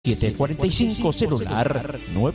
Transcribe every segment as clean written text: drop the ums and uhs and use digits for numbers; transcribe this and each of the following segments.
745 celular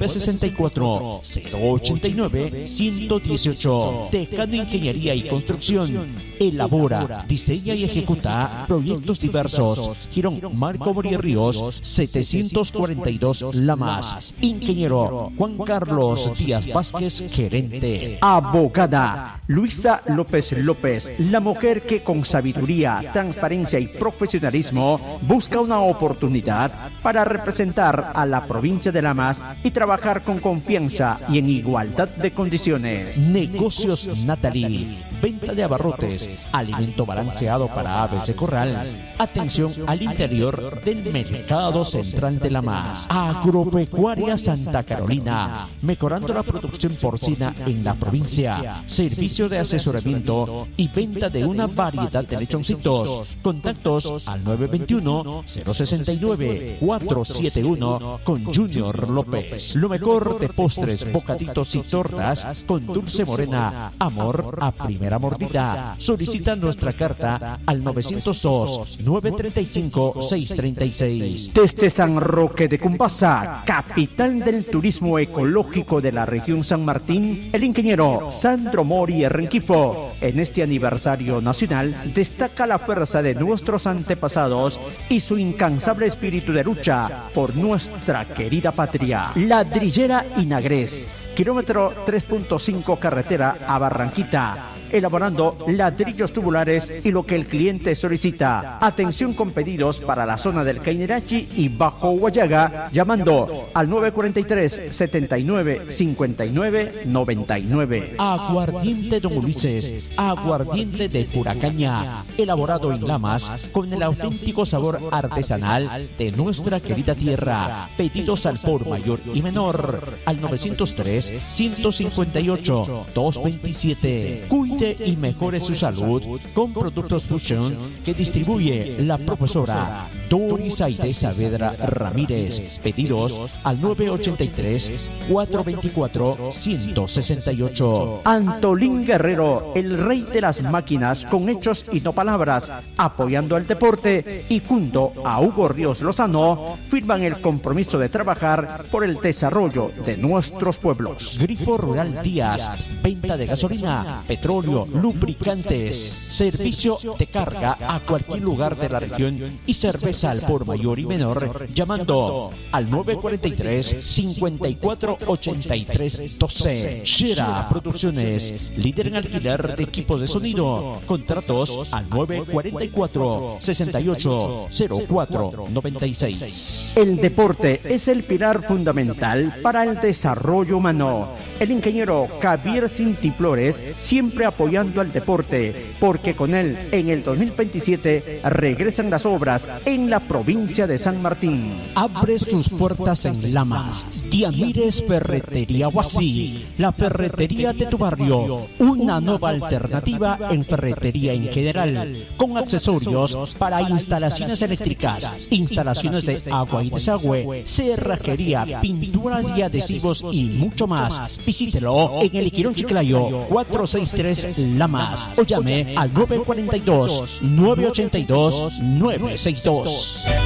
964-089-118. Tejano Ingeniería y Construcción. Elabora, diseña y ejecuta proyectos diversos. Girón Marco Morí Ríos 742 Lamas. Ingeniero Juan Carlos Díaz Vázquez, gerente. Abogada Luisa López López, la mujer que con sabiduría, transparencia y profesionalismo busca una oportunidad para representar a la provincia de Lamas y trabajar con confianza y en igualdad de condiciones. Negocios Natalie, venta de abarrotes, alimento balanceado para aves de corral, atención al interior del mercado central de Lamas. Agropecuaria Santa Carolina, mejorando la producción porcina en la provincia. Servicio de asesoramiento y venta de una variedad de lechoncitos. Contactos al 921-069-471 con Junior López. Lo mejor de postres, bocaditos y tortas con dulce morena. Amor a primera mordida. Solicita nuestra carta al 902-935-636. Desde San Roque de Cumbasa, capital del turismo ecológico de la región San Martín, el ingeniero Sandro Mori Renquifo. En este aniversario nacional destaca la fuerza de nuestros antepasados y su incansable espíritu de lucha por nuestra querida patria. Ladrillera Inagres, kilómetro 3.5 carretera a Barranquita, elaborando ladrillos tubulares y lo que el cliente solicita. Atención con pedidos para la zona del Cainerachi y Bajo Guayaga, llamando al 943-79-59-99. Aguardiente Don Ulises, aguardiente de pura caña, elaborado en Lamas con el auténtico sabor artesanal de nuestra querida tierra. Pedidos al por mayor y menor al 903-158-227. Cuide y mejore su salud con productos Fusion que distribuye la profesora Doris Aide Saavedra Ramírez. Pedidos al 983-424-168. Antolín Guerrero, el rey de las máquinas con hechos y no palabras, apoyando al deporte, y junto a Hugo Ríos Lozano firman el compromiso de trabajar por el desarrollo de nuestros pueblos. Grifo Rural Díaz, venta de gasolina, petróleo, lubricantes, servicio de carga a cualquier lugar de la región y cerveza al por mayor y menor, llamando al 943-5483-12. Shera Producciones, líder en alquiler de equipos de sonido. Contratos al 944-680496. El deporte es el pilar fundamental para el desarrollo humano. El ingeniero Javier Cintiflores, siempre apoyando al deporte, porque con él en el 2027 regresan las obras en la provincia de San Martín. Abre sus puertas en Lamas. Diamires Ferretería Huasí, la ferretería de tu barrio. Una nueva alternativa en ferretería en general, con accesorios para instalaciones eléctricas, instalaciones de agua y desagüe, cerrajería, pinturas y adhesivos y mucho más. Visítelo en el Quirón Chiclayo 463 Lamas o llame al 942-982-962.